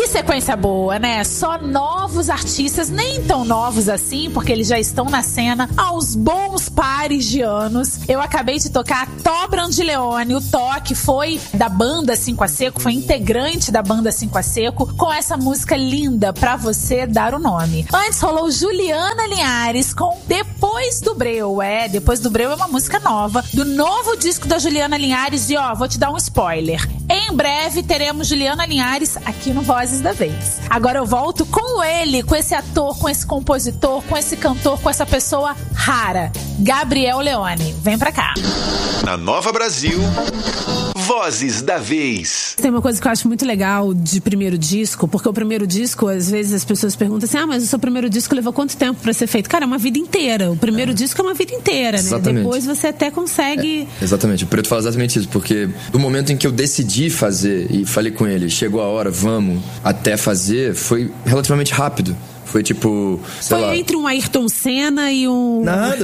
sequência boa, né? Só novos artistas, nem tão novos assim, porque eles já estão na cena há uns bons pares de anos. Eu acabei de tocar Tó Brandileone. O Tó, que foi da banda 5 a Seco, foi integrante da banda 5 a Seco, com essa música linda, Pra Você Dar o Nome. Antes rolou Juliana Linhares com Depois do Breu. Depois do Breu é uma música nova, do novo disco da Juliana Linhares. E vou te dar um spoiler. Em breve teremos Juliana Linhares aqui no Vozes da Vez. Agora eu volto com ele, com esse ator, com esse compositor, com esse cantor, com essa pessoa rara, Gabriel Leone. Vem pra cá. Na Nova Brasil, Vozes da Vez. Tem uma coisa que eu acho muito legal de primeiro disco, porque o primeiro disco, às vezes as pessoas perguntam assim, mas o seu primeiro disco levou quanto tempo pra ser feito? Cara, é uma vida inteira. O primeiro disco é uma vida inteira, né? Exatamente. Depois você até consegue... Exatamente, o Preto fala exatamente isso, porque do momento em que eu decidi fazer e falei com ele, chegou a hora, vamos, até fazer, foi relativamente rápido. Foi tipo, sei lá... Foi entre um Ayrton Senna e um... Nada,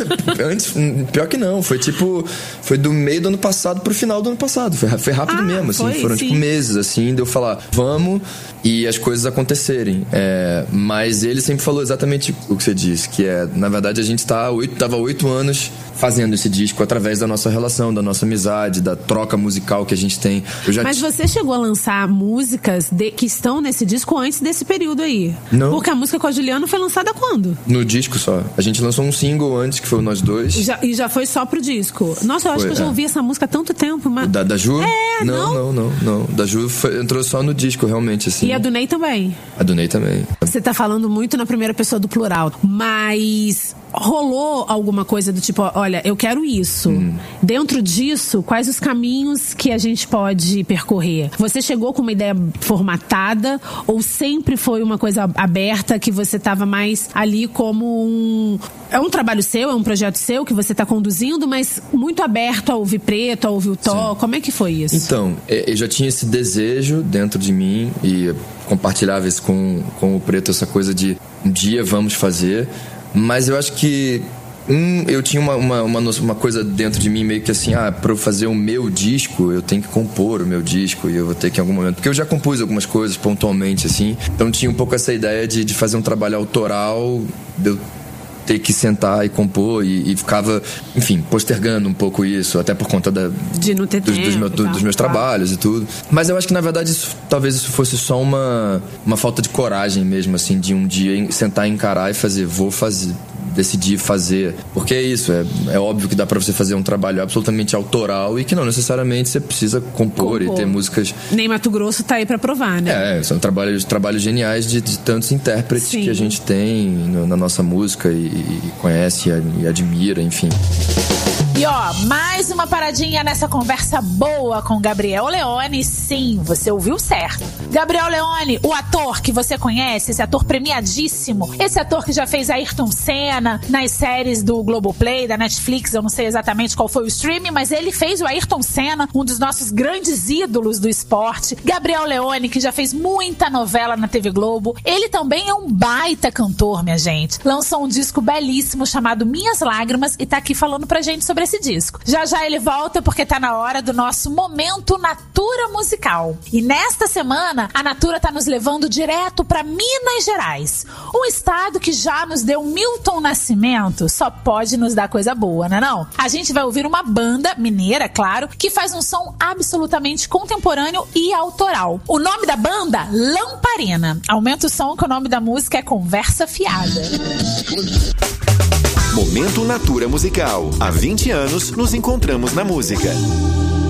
pior que não. Foi tipo... Foi do meio do ano passado pro final do ano passado. Foi rápido mesmo, assim. Foram tipo meses, assim, de eu falar, vamos, e as coisas acontecerem. Mas ele sempre falou exatamente o que você disse, que na verdade, a gente tava 8 anos fazendo esse disco através da nossa relação, da nossa amizade, da troca musical que a gente tem. Mas você chegou a lançar músicas que estão nesse disco antes desse período aí? Não. Porque a música com a Juliana foi lançada quando? No disco só. A gente lançou um single antes, que foi Nós Dois. E já foi só pro disco? Nossa, eu acho que eu já ouvi essa música há tanto tempo. Mas... Da Ju? Não. Da Ju entrou só no disco, realmente, assim. E a do Ney também? A do Ney também. Você tá falando muito na primeira pessoa do plural, mas... rolou alguma coisa do tipo, olha, eu quero isso. Dentro disso, quais os caminhos que a gente pode percorrer? Você chegou com uma ideia formatada ou sempre foi uma coisa aberta que você estava mais ali como é um trabalho seu, é um projeto seu que você está conduzindo, mas muito aberto a ouvir Preto, a ouvir o Tó? Como é que foi isso? Então, eu já tinha esse desejo dentro de mim e compartilhava isso com o Preto, essa coisa de um dia vamos fazer. Mas eu acho que eu tinha uma coisa dentro de mim meio que assim, pra eu fazer o meu disco, eu tenho que compor o meu disco e eu vou ter que em algum momento... Porque eu já compus algumas coisas pontualmente, assim. Então tinha um pouco essa ideia de fazer um trabalho autoral, de eu ter que sentar e compor e ficava, enfim, postergando um pouco isso, até por conta de não ter dos meus trabalhos e tudo. Mas eu acho que na verdade talvez isso fosse só uma falta de coragem mesmo, assim, de um dia sentar e encarar e fazer, vou fazer, decidir fazer. Porque é isso, é óbvio que dá pra você fazer um trabalho absolutamente autoral e que não necessariamente você precisa compor. E ter músicas... Nem Mato Grosso tá aí pra provar, né? São trabalhos geniais de tantos intérpretes que a gente tem na nossa música e conhece e admira, enfim. E mais uma paradinha nessa conversa boa com Gabriel Leone. Sim, você ouviu certo. Gabriel Leone, o ator que você conhece, esse ator premiadíssimo, esse ator que já fez Ayrton Senna nas séries do Globoplay, da Netflix, eu não sei exatamente qual foi o streaming, mas ele fez o Ayrton Senna, um dos nossos grandes ídolos do esporte. Gabriel Leone, que já fez muita novela na TV Globo. Ele também é um baita cantor, minha gente. Lançou um disco belíssimo chamado Minhas Lágrimas e tá aqui falando pra gente sobre esse disco. Já ele volta porque tá na hora do nosso Momento Natura Musical. E nesta semana, a Natura tá nos levando direto pra Minas Gerais. Um estado que já nos deu Milton Nascimento, só pode nos dar coisa boa, né não? A gente vai ouvir uma banda mineira, claro, que faz um som absolutamente contemporâneo e autoral. O nome da banda? Lamparina. Aumenta o som que o nome da música é Conversa Fiada. Momento Natura Musical. Há 20 anos nos encontramos na música.